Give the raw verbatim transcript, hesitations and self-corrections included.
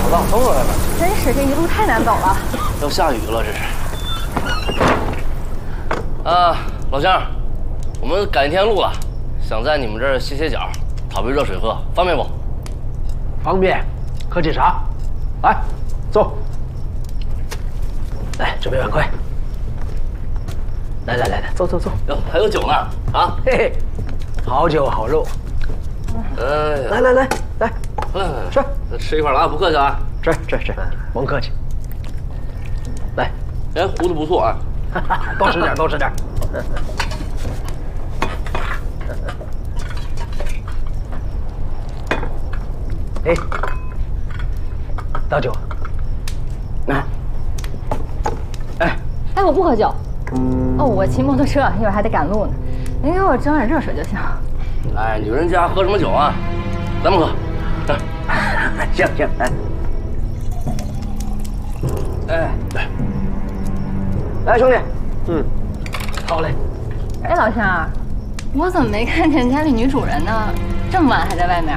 不到，都来了。 真是这一路太难走了。 要下雨了，这是。啊，老乡，我们赶一天路了，想在你们这儿歇歇脚，讨杯热水喝，方便不？ 方便。喝点啥？来，坐。来，准备碗筷。来来来来，坐坐坐。 哟，还有酒呢啊！ 嘿嘿，好酒好肉。 哎， 来来来来， 来吃吃一块了啊，不客气啊。 吃吃吃，甭客气。来， 哎，糊的不错啊。 多吃点，多吃点。哎，倒酒。来。哎。 哎，我不喝酒。哦，我骑摩托车，一会儿还得赶路呢。您给我整点热水就行。 哎，女人家喝什么酒啊？咱们喝。 行行，哎。 哎，来， 来，兄弟。嗯，好嘞。 哎，老乡，我怎么没看见家里女主人呢？这么晚还在外面？